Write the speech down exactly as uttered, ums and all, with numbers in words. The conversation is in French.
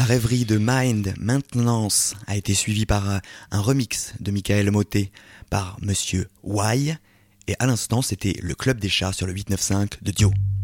rêverie de Mind Maintenance a été suivie par euh, un remix de Michael Motet par Monsieur Y. Et à l'instant, c'était le Club des Chats sur le huit neuf cinq de Dio.